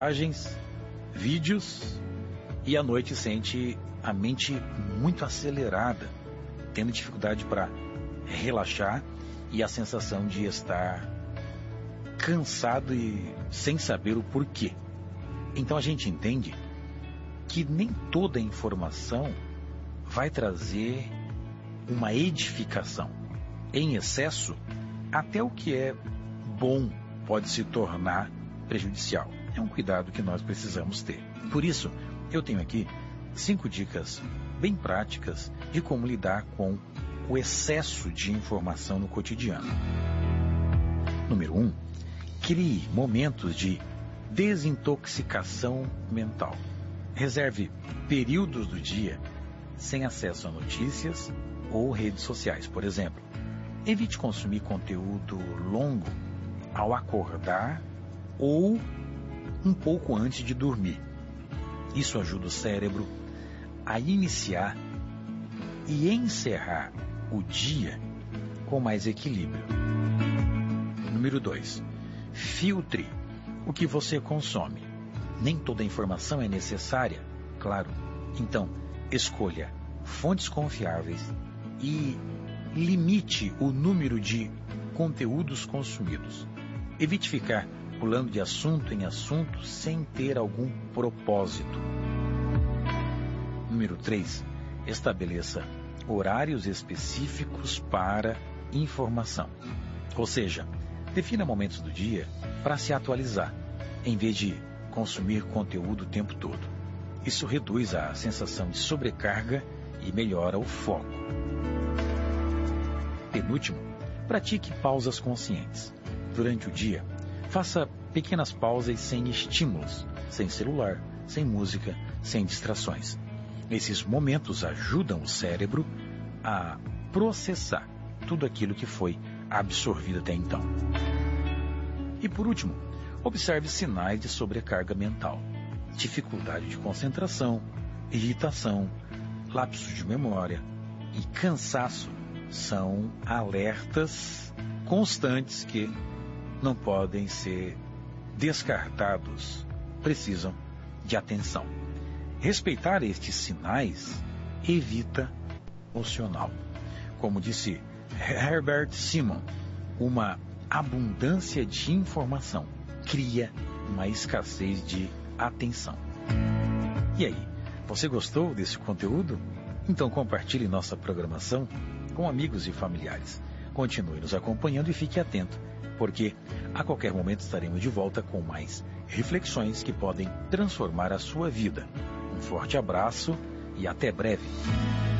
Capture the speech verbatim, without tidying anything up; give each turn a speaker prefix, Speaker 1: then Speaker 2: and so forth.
Speaker 1: mensagens, vídeos, e à noite sente a mente muito acelerada, tendo dificuldade para relaxar e a sensação de estar cansado e sem saber o porquê. Então a gente entende que nem toda informação vai trazer uma edificação. Em excesso, até o que é bom pode se tornar prejudicial. É um cuidado que nós precisamos ter. Por isso, eu tenho aqui cinco dicas bem práticas de como lidar com o excesso de informação no cotidiano. Número um, crie momentos de desintoxicação mental. Reserve períodos do dia sem acesso a notícias ou redes sociais, por exemplo. Evite consumir conteúdo longo ao acordar ou um pouco antes de dormir. Isso ajuda o cérebro a iniciar e encerrar o dia com mais equilíbrio. Número dois. Filtre o que você consome. Nem toda informação é necessária, claro. Então, escolha fontes confiáveis e limite o número de conteúdos consumidos. Evite ficar pulando de assunto em assunto sem ter algum propósito. Número três. Estabeleça horários específicos para informação. Ou seja, defina momentos do dia para se atualizar, em vez de consumir conteúdo o tempo todo. Isso reduz a sensação de sobrecarga e melhora o foco. Penúltimo, pratique pausas conscientes. Durante o dia, faça pequenas pausas sem estímulos, sem celular, sem música, sem distrações. Esses momentos ajudam o cérebro a processar tudo aquilo que foi absorvido até então. E por último, observe sinais de sobrecarga mental. Dificuldade de concentração, irritação, lapsos de memória e cansaço são alertas constantes que não podem ser descartados, precisam de atenção. Respeitar estes sinais evita emocional. Como disse Herbert Simon, uma abundância de informação cria uma escassez de atenção. E aí, você gostou desse conteúdo? Então compartilhe nossa programação com amigos e familiares. Continue nos acompanhando e fique atento, porque a qualquer momento estaremos de volta com mais reflexões que podem transformar a sua vida. Um forte abraço e até breve.